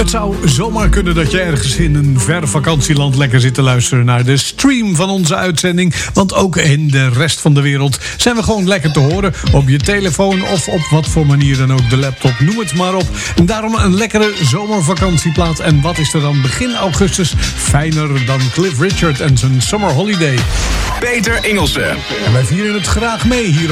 Het zou zomaar kunnen dat je ergens in een ver vakantieland lekker zit te luisteren naar de stream van onze uitzending. Want ook in de rest van de wereld zijn we gewoon lekker te horen. Op je telefoon of op wat voor manier dan ook, de laptop, noem het maar op. En daarom een lekkere zomervakantieplaat. En wat is er dan begin augustus fijner dan Cliff Richard en zijn Summer Holiday? Peter Engelse. En wij vieren het graag mee hier